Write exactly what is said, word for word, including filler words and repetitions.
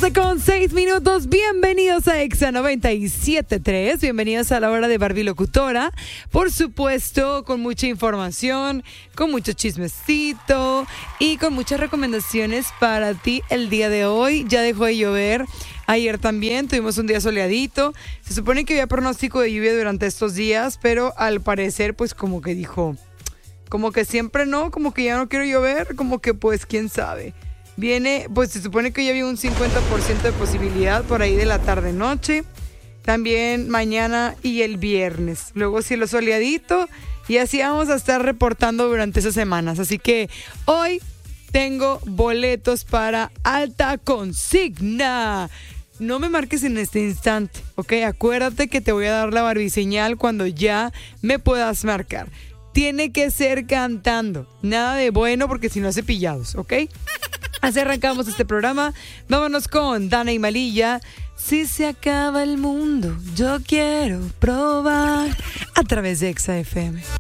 tarde con seis minutos. Bienvenidos a Exa noventa y siete punto tres. Bienvenidos a la hora de Barbie Locutora. Por supuesto, con mucha información, con mucho chismecito y con muchas recomendaciones para ti el día de hoy. Ya dejó de llover. Ayer también tuvimos un día soleadito. Se supone que había pronóstico de lluvia durante estos días, pero al parecer, pues como que dijo, como que siempre no, como que ya no quiero llover, como que pues quién sabe. Viene, pues se supone que ya había un cincuenta por ciento de posibilidad por ahí de la tarde-noche. También mañana y el viernes. Luego cielo soleadito y así vamos a estar reportando durante esas semanas. Así que hoy tengo boletos para Alta Consigna. No me marques en este instante, ¿ok? Acuérdate que te voy a dar la barbiseñal cuando ya me puedas marcar. Tiene que ser cantando. Nada de bueno porque si no hace pillados, ¿ok? Así arrancamos este programa. Vámonos con Dana y Malilla. Si se acaba el mundo, yo quiero probar. A través de Exa F M.